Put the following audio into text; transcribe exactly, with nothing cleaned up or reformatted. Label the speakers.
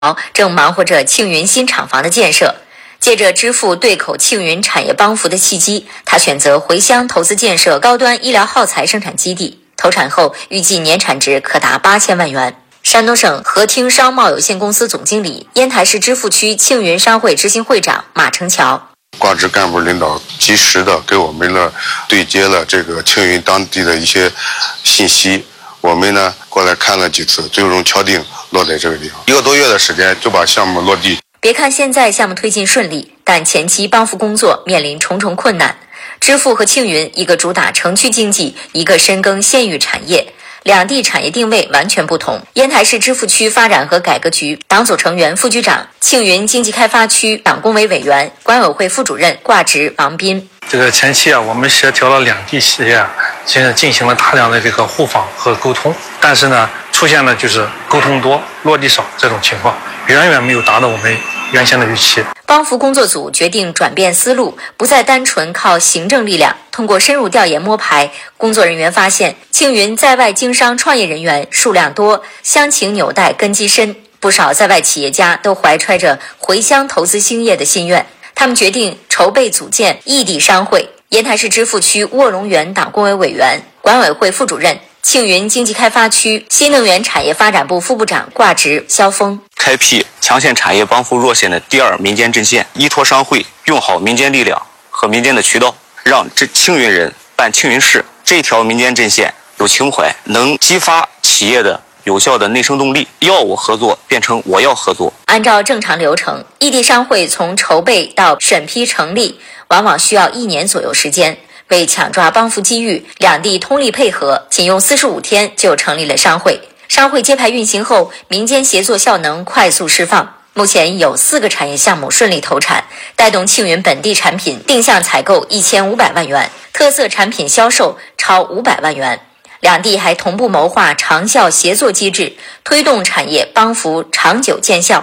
Speaker 1: 正忙活着庆云新厂房的建设。借着支付对口庆云产业帮扶的契机，他选择回乡投资建设高端医疗耗材生产基地，投产后预计年产值可达八千万元。山东省和听商贸有限公司总经理、烟台市支付区庆云商会执行会长马成桥。
Speaker 2: 挂职干部领导及时的给我们了对接了这个庆云当地的一些信息，我们呢过来看了几次，最终敲定落在这个地方，一个多月的时间就把项目落地。
Speaker 1: 别看现在项目推进顺利，但前期帮扶工作面临重重困难。支付和庆云一个主打城区经济，一个深耕县域产业，两地产业定位完全不同。烟台市支付区发展和改革局党组成员、副局长、庆云经济开发区党工委委员、管委会副主任挂职王斌。
Speaker 3: 这个前期啊，我们协调了两地企业啊，现在进行了大量的这个互访和沟通，但是呢，出现了就是沟通多、落地少这种情况，远远没有达到我们原先的预期。
Speaker 1: 帮扶工作组决定转变思路，不再单纯靠行政力量，通过深入调研摸排，工作人员发现庆云在外经商创业人员数量多，乡情纽带根基深，不少在外企业家都怀揣着回乡投资兴业的心愿。他们决定筹备组建异地商会。烟台市支付区卧龙园党工委委员、管委会副主任、庆云经济开发区新能源产业发展部副部长挂职肖峰。
Speaker 4: 开辟强县产业帮扶弱县的第二民间阵线，依托商会，用好民间力量和民间的渠道，让这庆云人办庆云事。这条民间阵线有情怀，能激发企业的有效的内生动力，要我合作变成我要合作。
Speaker 1: 按照正常流程，异地商会从筹备到审批成立，往往需要一年左右时间。为抢抓帮扶机遇，两地通力配合，仅用四十五天就成立了商会。商会揭牌运行后，民间协作效能快速释放。目前有四个产业项目顺利投产，带动庆云本地产品定向采购一千五百万元，特色产品销售超五百万元。两地还同步谋划长效协作机制，推动产业帮扶长久见效。